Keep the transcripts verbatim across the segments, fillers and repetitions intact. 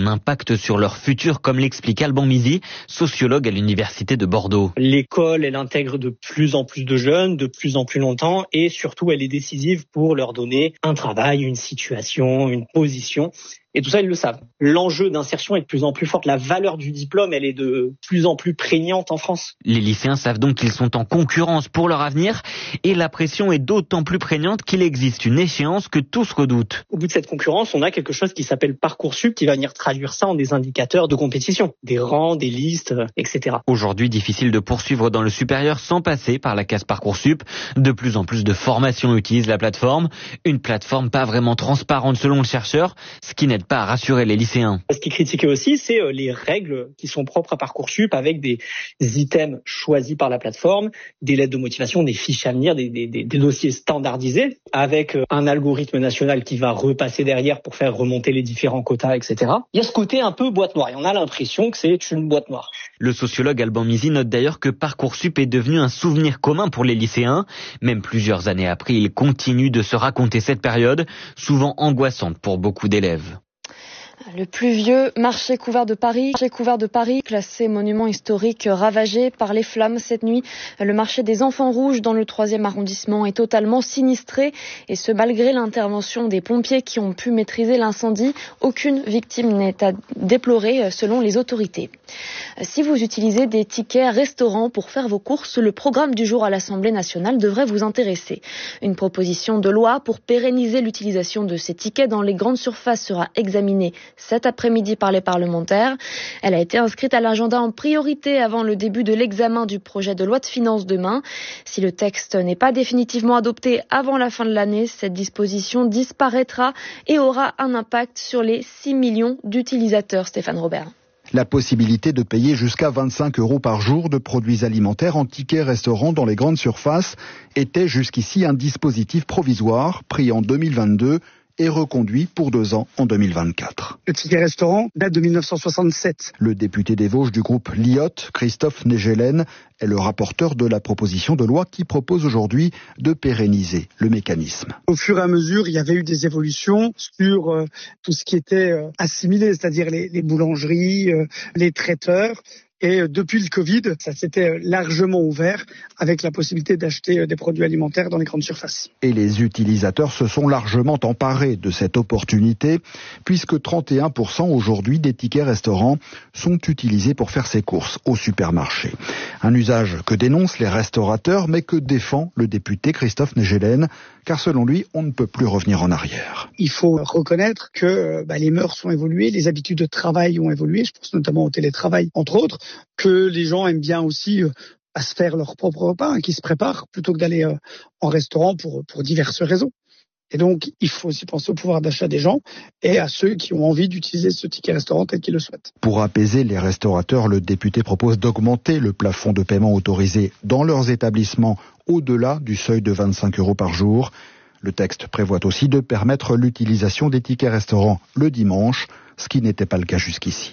son impact sur leur futur, comme l'explique Alban Mizy, sociologue à l'université de Bordeaux. L'école, elle intègre de plus en plus de jeunes, de plus en plus longtemps, et surtout, elle est décisive pour leur donner un travail, une situation, une position. Et tout ça, ils le savent. L'enjeu d'insertion est de plus en plus fort. La valeur du diplôme, elle est de plus en plus prégnante en France. Les lycéens savent donc qu'ils sont en concurrence pour leur avenir et la pression est d'autant plus prégnante qu'il existe une échéance que tous redoutent. Au bout de cette concurrence, on a quelque chose qui s'appelle Parcoursup qui va venir traduire ça en des indicateurs de compétition. Des rangs, des listes, et cetera. Aujourd'hui, difficile de poursuivre dans le supérieur sans passer par la case Parcoursup. De plus en plus de formations utilisent la plateforme. Une plateforme pas vraiment transparente selon le chercheur, ce qui n'aide pas à rassurer les lycéens. Ce qui est critiqué aussi, c'est les règles qui sont propres à Parcoursup avec des items choisis par la plateforme, des lettres de motivation, des fiches à venir, des, des, des dossiers standardisés avec un algorithme national qui va repasser derrière pour faire remonter les différents quotas, et cetera. Il y a ce côté un peu boîte noire et on a l'impression que c'est une boîte noire. Le sociologue Alban Mizy note d'ailleurs que Parcoursup est devenu un souvenir commun pour les lycéens. Même plusieurs années après, ils continuent de se raconter cette période, souvent angoissante pour beaucoup d'élèves. Le plus vieux marché couvert de Paris, marché couvert de Paris, classé monument historique ravagé par les flammes cette nuit. Le marché des Enfants Rouges dans le troisième arrondissement est totalement sinistré et ce malgré l'intervention des pompiers qui ont pu maîtriser l'incendie. Aucune victime n'est à déplorer selon les autorités. Si vous utilisez des tickets restaurants pour faire vos courses, le programme du jour à l'Assemblée nationale devrait vous intéresser. Une proposition de loi pour pérenniser l'utilisation de ces tickets dans les grandes surfaces sera examinée cet après-midi par les parlementaires. Elle a été inscrite à l'agenda en priorité avant le début de l'examen du projet de loi de finances demain. Si le texte n'est pas définitivement adopté avant la fin de l'année, cette disposition disparaîtra et aura un impact sur les six millions d'utilisateurs. Stéphane Robert. La possibilité de payer jusqu'à vingt-cinq euros par jour de produits alimentaires en tickets restaurant dans les grandes surfaces était jusqu'ici un dispositif provisoire pris en deux mille vingt-deux et reconduit pour deux ans en deux mille vingt-quatre. Le ticket restaurant date de mille neuf cent soixante-sept. Le député des Vosges du groupe L I O T, Christophe Negelen, est le rapporteur de la proposition de loi qui propose aujourd'hui de pérenniser le mécanisme. Au fur et à mesure, il y avait eu des évolutions sur euh, tout ce qui était euh, assimilé, c'est-à-dire les, les boulangeries, euh, les traiteurs. Et depuis le Covid, ça s'était largement ouvert avec la possibilité d'acheter des produits alimentaires dans les grandes surfaces. Et les utilisateurs se sont largement emparés de cette opportunité, puisque trente et un pour cent aujourd'hui des tickets restaurants sont utilisés pour faire ses courses au supermarché. Un usage que dénoncent les restaurateurs, mais que défend le député Christophe Negelen, car selon lui, on ne peut plus revenir en arrière. Il faut reconnaître que bah, les mœurs ont évolué, les habitudes de travail ont évolué, je pense notamment au télétravail, entre autres, que les gens aiment bien aussi euh, à se faire leur propre repas, hein, qui se préparent, plutôt que d'aller euh, en restaurant pour, pour diverses raisons. Et donc, il faut aussi penser au pouvoir d'achat des gens et à ceux qui ont envie d'utiliser ce ticket restaurant tel qu'ils le souhaitent. Pour apaiser les restaurateurs, le député propose d'augmenter le plafond de paiement autorisé dans leurs établissements au-delà du seuil de vingt-cinq euros par jour. Le texte prévoit aussi de permettre l'utilisation des tickets restaurants le dimanche, ce qui n'était pas le cas jusqu'ici.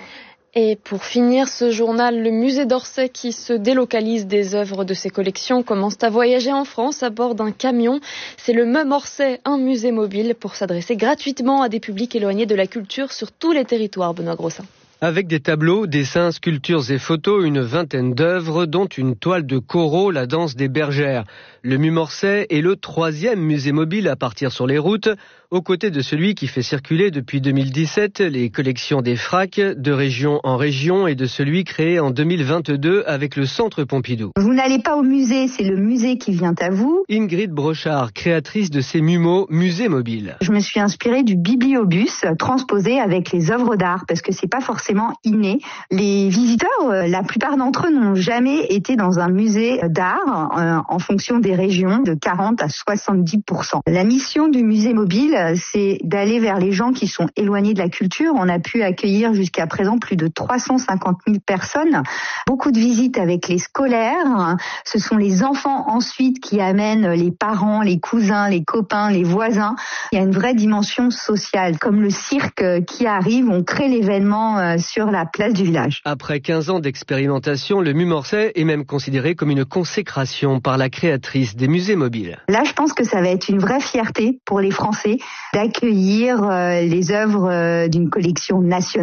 Et pour finir ce journal, le musée d'Orsay qui se délocalise des œuvres de ses collections commence à voyager en France à bord d'un camion. C'est le même Orsay, un musée mobile pour s'adresser gratuitement à des publics éloignés de la culture sur tous les territoires. Benoît Grossin. Avec des tableaux, dessins, sculptures et photos, une vingtaine d'œuvres, dont une toile de Corot, la danse des bergères. Le M U M Orsay est le troisième musée mobile à partir sur les routes, aux côtés de celui qui fait circuler depuis deux mille dix-sept les collections des F R A C, de région en région, et de celui créé en deux mille vingt-deux avec le Centre Pompidou. Vous n'allez pas au musée, c'est le musée qui vient à vous. Ingrid Brochard, créatrice de ces M U M O, musées mobiles. Je me suis inspirée du bibliobus transposé avec les œuvres d'art, parce que c'est pas forcément inné. Les visiteurs, la plupart d'entre eux n'ont jamais été dans un musée d'art euh, en fonction des régions de quarante à soixante-dix pour cent. La mission du musée mobile, c'est d'aller vers les gens qui sont éloignés de la culture. On a pu accueillir jusqu'à présent plus de trois cent cinquante mille personnes. Beaucoup de visites avec les scolaires. Ce sont les enfants ensuite qui amènent les parents, les cousins, les copains, les voisins. Il y a une vraie dimension sociale. Comme le cirque qui arrive, on crée l'événement sur la place du village. Après quinze ans d'expérimentation, le M U M Orsay est même considéré comme une consécration par la créatrice des musées mobiles. Là, je pense que ça va être une vraie fierté pour les Français d'accueillir euh, les œuvres euh, d'une collection nationale.